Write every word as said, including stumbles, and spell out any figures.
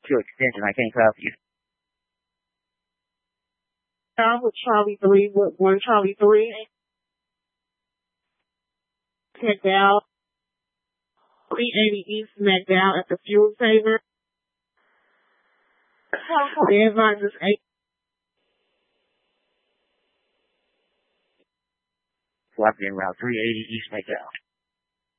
to extension. I can't help you. I'm with Charlie three, with one Charlie three. Head down. three eighty East McDowell at the fuel saver. The advice is eight. Swapping in route three eighty East McDowell.